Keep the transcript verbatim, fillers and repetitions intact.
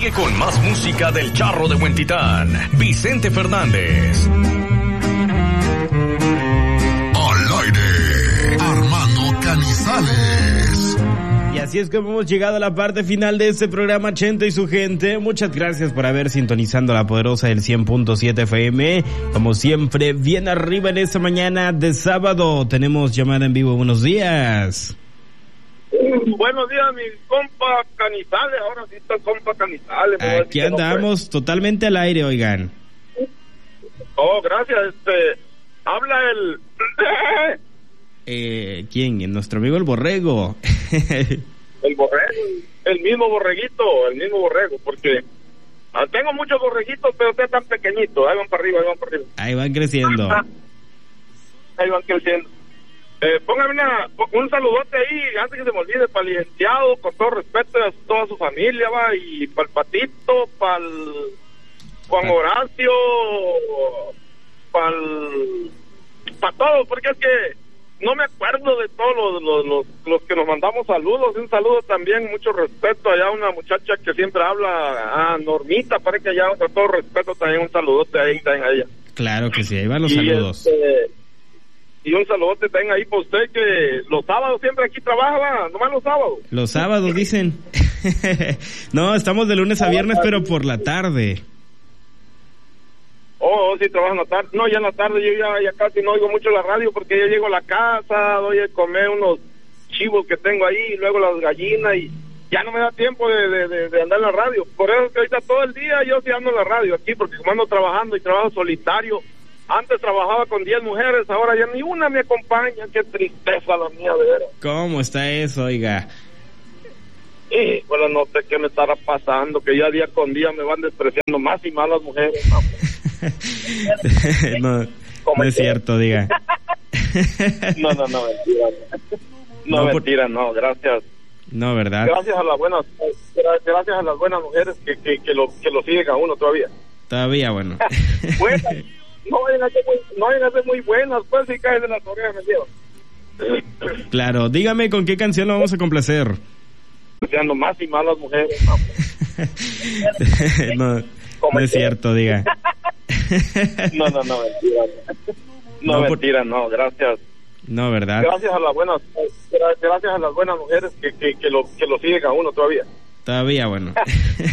Sigue con más música del Charro de Huentitán, Vicente Fernández. Al aire, Armando Canizales. Y así es como hemos llegado a la parte final de este programa, Chente y su gente. Muchas gracias por haber sintonizado la poderosa del cien punto siete F M. Como siempre, bien arriba en esta mañana de sábado. Tenemos llamada en vivo. Buenos días. Buenos días, mi compa Canizales. Ahora sí está el compa Canizales. Aquí andamos totalmente al aire, oigan. Oh, gracias. Este, habla el... eh, ¿Quién? Nuestro amigo el Borrego. El Borrego, el mismo Borreguito, el mismo Borrego, porque ah, tengo muchos borreguitos, pero ustedes están pequeñitos. Ahí van para arriba, ahí van para arriba. Ahí van creciendo. Ahí van creciendo. Eh, póngame una, un saludote ahí, antes que se me olvide, para el licenciado, con todo respeto a toda su familia, va, y para el Patito, para el Juan Horacio, para el... para todos, porque es que no me acuerdo de todos los, los, los, los que nos mandamos saludos. Un saludo también, mucho respeto allá a una muchacha que siempre habla, a Normita, parece que allá, con todo respeto también un saludote ahí también a ella. Claro que sí, ahí van los y saludos. Este, y un saludote también ahí para usted, que los sábados siempre aquí trabaja, nomás los sábados. Los sábados, dicen. No, estamos de lunes a viernes, pero por la tarde. Oh, oh, sí, trabajo en la tarde. No, ya en la tarde yo ya, ya casi no oigo mucho la radio, porque yo llego a la casa, doy a comer unos chivos que tengo ahí, y luego las gallinas, y ya no me da tiempo de, de, de, de andar en la radio. Por eso es que ahorita todo el día yo sí ando en la radio aquí, porque como ando trabajando y trabajo solitario. Antes trabajaba con diez mujeres, ahora ya ni una me acompaña. Qué tristeza la mía, de veras. ¿Cómo está eso, oiga? Y bueno, no sé qué me estará pasando, que ya día con día me van despreciando más y más las mujeres. No, no es cierto, diga. No, no, no, mentira. No, no mentira, por... no, gracias. No, ¿verdad? Gracias a las buenas, gracias a las buenas mujeres que, que, que, lo, que lo siguen a uno todavía. Todavía, bueno. Buenas, no vayan a ser muy, no vayan a ser muy buenas, pues si caen de las orejas, me llevo. Claro, dígame con qué canción lo vamos a complacer. Deseando más y más las mujeres. No, no es cierto, diga. No, no, no, mentira. No, no mentira, por... no, gracias. No, ¿verdad? Gracias a las buenas, gracias a las buenas mujeres que, que, que, lo, que lo siguen a uno todavía. Todavía, bueno.